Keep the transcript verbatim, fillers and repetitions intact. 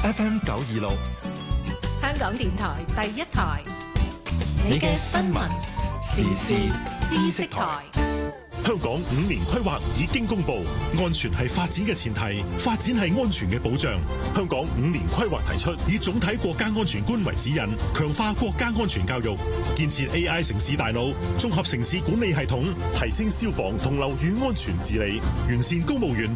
F M 九二六， 香港電台第一台， 你嘅新聞時事知識台。 香港五年規劃已經公布，安全係發展嘅前提，發展係安全嘅保障。香港五年規劃提出，以總體國家安全觀為指引，強化國家安全教育，建設 A I 城市大腦，綜合城市管理系統，提升消防同樓宇安全治理，完善公務員